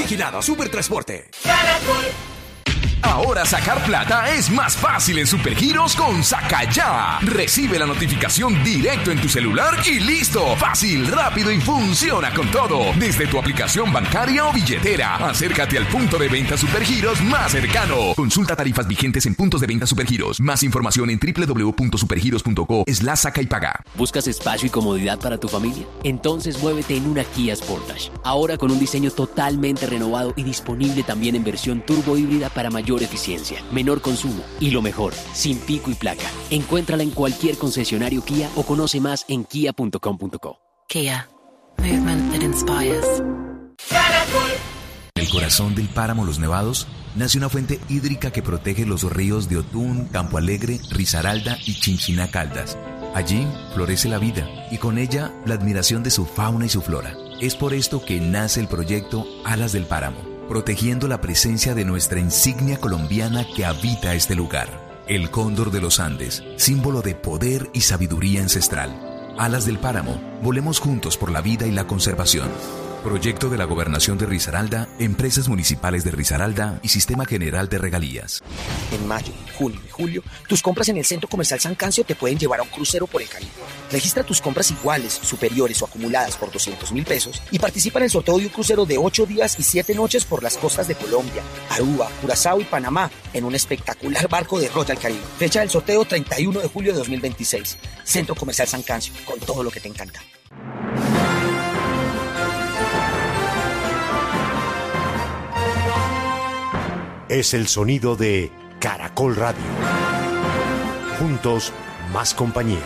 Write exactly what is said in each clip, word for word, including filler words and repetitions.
Vigilado Supertransporte. Caracol. Ahora sacar plata es más fácil en Supergiros con Sacaya. Recibe la notificación directo en tu celular y listo. Fácil, rápido y funciona con todo. Desde tu aplicación bancaria o billetera. Acércate al punto de venta Supergiros más cercano. Consulta tarifas vigentes en puntos de venta Supergiros. Más información en doble u doble u doble u punto supergiros punto co slash saca y paga. ¿Buscas espacio y comodidad para tu familia? Entonces muévete en una Kia Sportage. Ahora con un diseño totalmente renovado y disponible también en versión turbo híbrida para mayor eficiencia, menor consumo y lo mejor, sin pico y placa. Encuéntrala en cualquier concesionario Kia o conoce más en kia punto com punto co. Kia. Movement that inspires. Caracol. En el corazón del páramo Los Nevados nace una fuente hídrica que protege los ríos de Otún, Campo Alegre, Risaralda y Chinchiná Caldas. Allí florece la vida y con ella la admiración de su fauna y su flora. Es por esto que nace el proyecto Alas del Páramo, protegiendo la presencia de nuestra insignia colombiana que habita este lugar, el cóndor de los Andes, símbolo de poder y sabiduría ancestral. Alas del Páramo, volemos juntos por la vida y la conservación. Proyecto de la Gobernación de Risaralda, Empresas Municipales de Risaralda y Sistema General de Regalías. En mayo, junio y julio, tus compras en el Centro Comercial San Cancio te pueden llevar a un crucero por el Caribe. Registra tus compras iguales, superiores o acumuladas por doscientos mil pesos y participa en el sorteo de un crucero de ocho días y siete noches por las costas de Colombia, Aruba, Curazao y Panamá en un espectacular barco de Royal Caribe. Fecha del sorteo treinta y uno de julio de dos mil veintiséis. Centro Comercial San Cancio, con todo lo que te encanta. Es el sonido de Caracol Radio. Juntos, más compañía.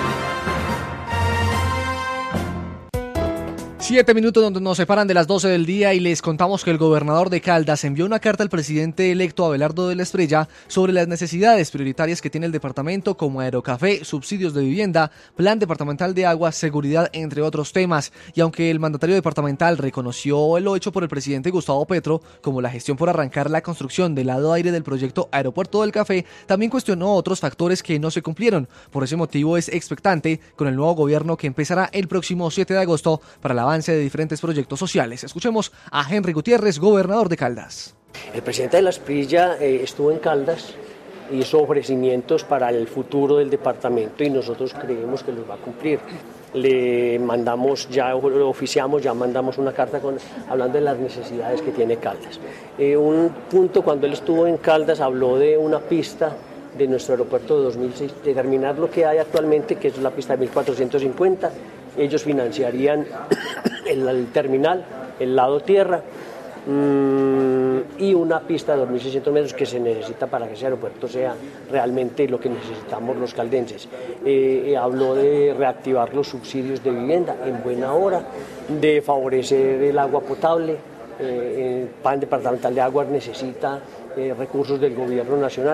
Siete minutos donde nos separan de las doce del día y les contamos que el gobernador de Caldas envió una carta al presidente electo Abelardo de la Espriella sobre las necesidades prioritarias que tiene el departamento como aerocafé, subsidios de vivienda, plan departamental de agua, seguridad, entre otros temas. Y aunque el mandatario departamental reconoció lo hecho por el presidente Gustavo Petro, como la gestión por arrancar la construcción del lado aire del proyecto Aeropuerto del Café, también cuestionó otros factores que no se cumplieron. Por ese motivo es expectante con el nuevo gobierno que empezará el próximo siete de agosto para el avance de diferentes proyectos sociales. Escuchemos a Henry Gutiérrez, gobernador de Caldas. El presidente de la Espriella eh, estuvo en Caldas, hizo ofrecimientos para el futuro del departamento y nosotros creemos que los va a cumplir. Le mandamos, ya lo oficiamos, ya mandamos una carta con, hablando de las necesidades que tiene Caldas. Eh, un punto cuando él estuvo en Caldas habló de una pista de nuestro aeropuerto de dos mil seis, de terminar lo que hay actualmente, que es la pista de mil cuatrocientos cincuenta. Ellos financiarían el, el terminal, el lado tierra, mmm, y una pista de dos mil seiscientos metros que se necesita para que ese aeropuerto sea realmente lo que necesitamos los caldenses. Eh, habló de reactivar los subsidios de vivienda en buena hora, de favorecer el agua potable. Eh, el plan departamental de aguas necesita eh, recursos del gobierno nacional.